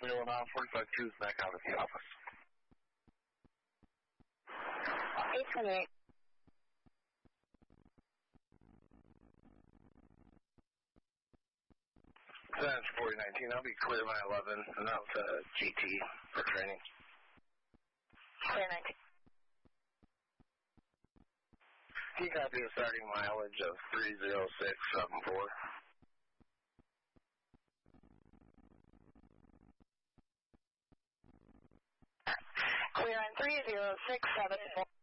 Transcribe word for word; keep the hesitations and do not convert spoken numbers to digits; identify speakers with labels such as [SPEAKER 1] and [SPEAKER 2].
[SPEAKER 1] Going on forty-five two is back out at the office.
[SPEAKER 2] eight twenty-eight.
[SPEAKER 1] That's forty nineteen. I'll be clear by eleven, and out to G T for training.
[SPEAKER 2] Clear nineteen.
[SPEAKER 1] Can you copy the starting mileage of three zero six seven four?
[SPEAKER 2] Clear on three zero six seven four.